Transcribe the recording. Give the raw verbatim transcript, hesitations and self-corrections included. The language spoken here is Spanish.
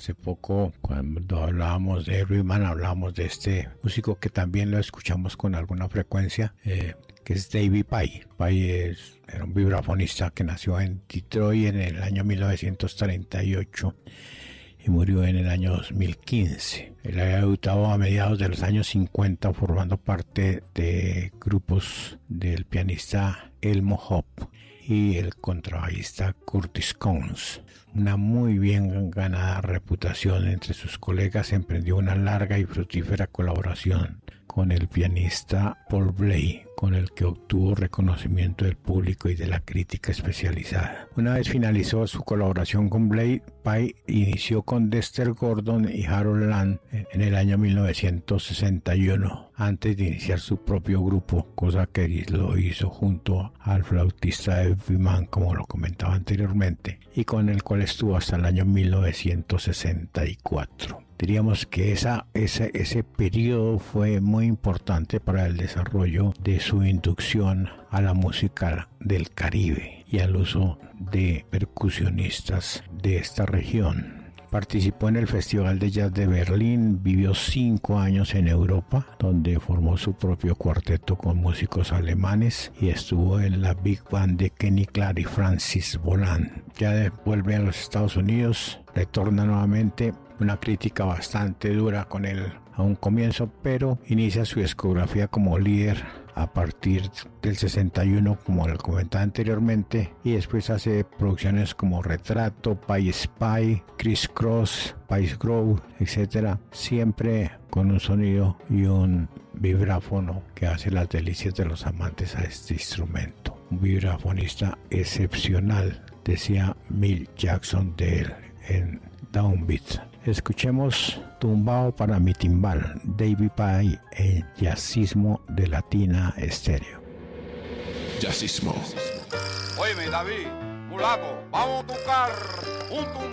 Hace poco, cuando hablábamos de Rhythm, hablábamos de este músico que también lo escuchamos con alguna frecuencia, eh, que es David Paich. Paich es, era un vibrafonista que nació en Detroit en el año mil novecientos treinta y ocho y murió en el año dos mil quince. Él había debutado a mediados de los años cincuenta formando parte de grupos del pianista Elmo Hop y el contrabajista Curtis Cowns. Una muy bien ganada reputación entre sus colegas, emprendió una larga y fructífera colaboración con el pianista Paul Bley, con el que obtuvo reconocimiento del público y de la crítica especializada. Una vez finalizó su colaboración con Bley, Paich inició con Dexter Gordon y Harold Land en el año mil novecientos sesenta y uno, antes de iniciar su propio grupo, cosa que lo hizo junto al flautista Eddie Mann, como lo comentaba anteriormente, y con el cual estuvo hasta el año mil novecientos sesenta y cuatro. Diríamos que esa, ese, ese periodo fue muy importante para el desarrollo de su inducción a la música del Caribe y al uso de percusionistas de esta región. Participó en el Festival de Jazz de Berlín, vivió cinco años en Europa, donde formó su propio cuarteto con músicos alemanes y estuvo en la Big Band de Kenny Clark y Francis Boland. Ya vuelve a los Estados Unidos, retorna nuevamente, una crítica bastante dura con él a un comienzo, pero inicia su discografía como líder a partir del sesenta y uno, como lo comentaba anteriormente, y después hace producciones como Retrato, Pie Spy, Criss Cross, Pie Grove, etcétera, siempre con un sonido y un vibráfono que hace las delicias de los amantes a este instrumento. Un vibrafonista excepcional, decía Milt Jackson de él en Downbeat. Escuchemos Tumbao para mi timbal, David Paich en Jazzismo de Latina Estéreo. Jazzismo. Óyeme, David, mulato, vamos a tocar un